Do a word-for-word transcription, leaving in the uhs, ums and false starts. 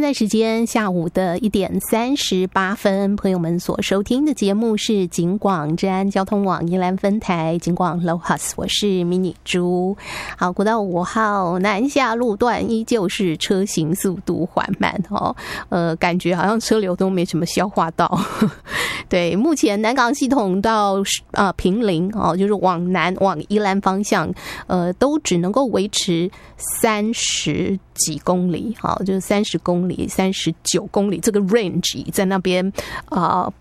在时间下午的一点三十八分，朋友们所收听的节目是警广治安交通网宜兰分台警广 Lohas， 我是迷你猪。好，国道五号南下路段依旧是车行速度缓慢哦，呃，感觉好像车流都没什么消化到。对，目前南港系统到啊、呃、坪林哦，就是往南往宜兰方向，呃，都只能够维持三十几公里，好，就是三十公里、三十九公里这个 range 在那边啊、呃、